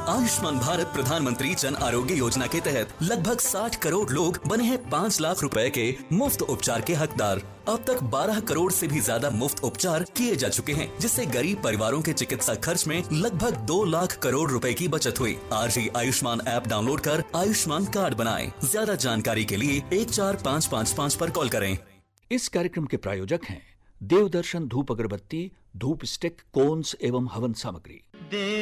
आयुष्मान भारत प्रधानमंत्री जन आरोग्य योजना के तहत लगभग 60 करोड़ लोग बने हैं 5 लाख रुपए के मुफ्त उपचार के हकदार। अब तक 12 करोड़ से भी ज्यादा मुफ्त उपचार किए जा चुके हैं, जिससे गरीब परिवारों के चिकित्सा खर्च में लगभग 2 लाख करोड़ रुपए की बचत हुई। आज ही आयुष्मान ऐप डाउनलोड कर आयुष्मान कार्ड बनाएं। ज्यादा जानकारी के लिए 14555 पर कॉल करें। इस कार्यक्रम के प्रायोजक हैं देवदर्शन धूप अगरबत्ती, धूप स्टिक, कोन्स एवं हवन सामग्री।